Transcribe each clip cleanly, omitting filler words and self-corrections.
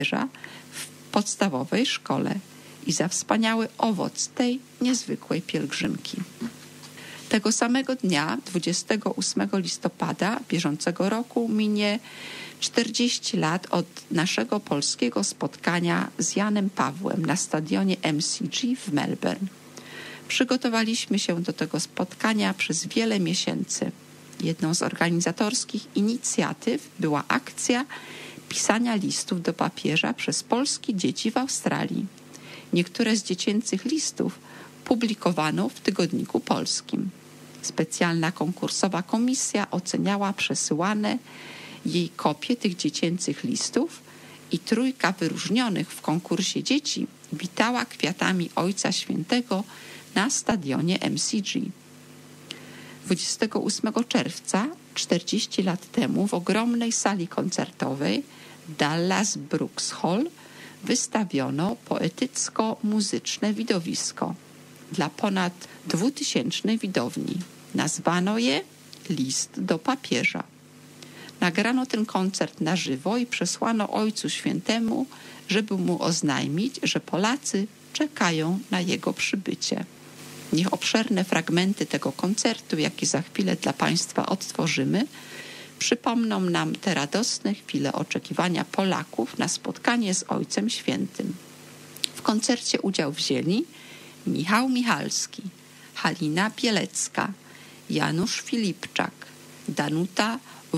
w podstawowej szkole i za wspaniały owoc tej niezwykłej pielgrzymki. Tego samego dnia, 28 listopada bieżącego roku, minie 40 lat od naszego polskiego spotkania z Janem Pawłem na stadionie MCG w Melbourne. Przygotowaliśmy się do tego spotkania przez wiele miesięcy. Jedną z organizatorskich inicjatyw była akcja pisania listów do papieża przez polskie dzieci w Australii. Niektóre z dziecięcych listów publikowano w Tygodniku Polskim. Specjalna konkursowa komisja oceniała przesyłane jej kopie tych dziecięcych listów i trójka wyróżnionych w konkursie dzieci witała kwiatami Ojca Świętego na stadionie MCG. 28 czerwca, 40 lat temu, w ogromnej sali koncertowej Dallas Brooks Hall wystawiono poetycko-muzyczne widowisko dla ponad 2000 widowni. Nazwano je List do papieża. Nagrano ten koncert na żywo i przesłano Ojcu Świętemu, żeby mu oznajmić, że Polacy czekają na jego przybycie. Niech obszerne fragmenty tego koncertu, jakie za chwilę dla Państwa odtworzymy, przypomną nam te radosne chwile oczekiwania Polaków na spotkanie z Ojcem Świętym. W koncercie udział wzięli Michał Michalski, Halina Bielecka, Janusz Filipczak, Danuta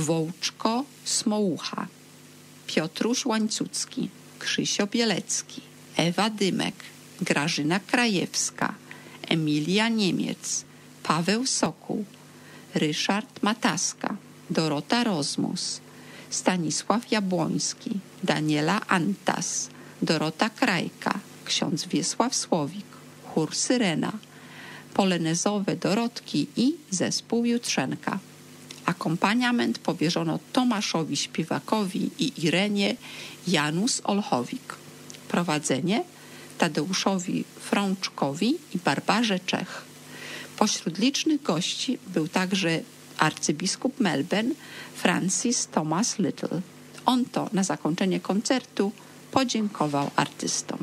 Wołczko-Smołucha, Piotrusz Łańcucki, Krzysio Bielecki, Ewa Dymek, Grażyna Krajewska, Emilia Niemiec, Paweł Sokół, Ryszard Mataska, Dorota Rozmus, Stanisław Jabłoński, Daniela Antas, Dorota Krajka, ksiądz Wiesław Słowik, chór Syrena, polonezowe Dorotki i zespół Jutrzenka. Akompaniament powierzono Tomaszowi Śpiewakowi i Irenie Janus-Olchowik. Prowadzenie Tadeuszowi Frączkowi i Barbarze Czech. Pośród licznych gości był także arcybiskup Melbourne Francis Thomas Little. On to na zakończenie koncertu podziękował artystom.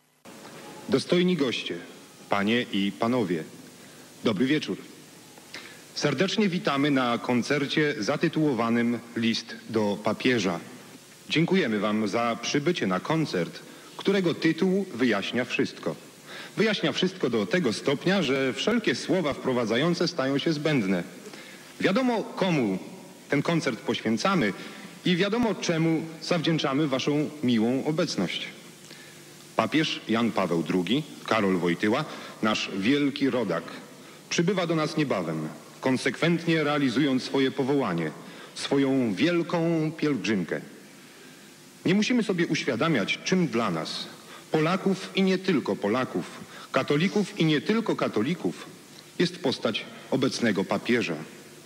Dostojni goście, panie i panowie, dobry wieczór. Serdecznie witamy na koncercie zatytułowanym List do papieża. Dziękujemy wam za przybycie na koncert, którego tytuł wyjaśnia wszystko. Wyjaśnia wszystko do tego stopnia, że wszelkie słowa wprowadzające stają się zbędne. Wiadomo, komu ten koncert poświęcamy i wiadomo, czemu zawdzięczamy waszą miłą obecność. Papież Jan Paweł II, Karol Wojtyła, nasz wielki rodak, przybywa do nas niebawem, konsekwentnie realizując swoje powołanie, swoją wielką pielgrzymkę. Nie musimy sobie uświadamiać, czym dla nas, Polaków i nie tylko Polaków, katolików i nie tylko katolików, jest postać obecnego papieża.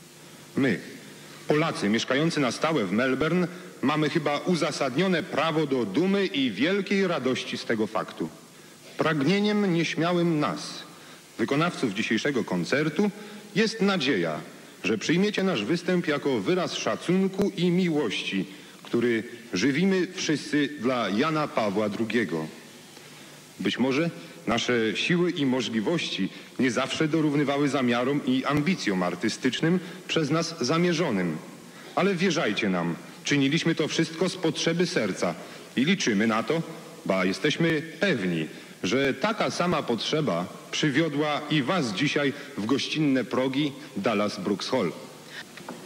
My, Polacy mieszkający na stałe w Melbourne, mamy chyba uzasadnione prawo do dumy i wielkiej radości z tego faktu. Pragnieniem nieśmiałym nas, wykonawców dzisiejszego koncertu, jest nadzieja, że przyjmiecie nasz występ jako wyraz szacunku i miłości, który żywimy wszyscy dla Jana Pawła II. Być może nasze siły i możliwości nie zawsze dorównywały zamiarom i ambicjom artystycznym przez nas zamierzonym. Ale wierzajcie nam, czyniliśmy to wszystko z potrzeby serca i liczymy na to, ba jesteśmy pewni, że taka sama potrzeba przywiodła i was dzisiaj w gościnne progi Dallas Brooks Hall.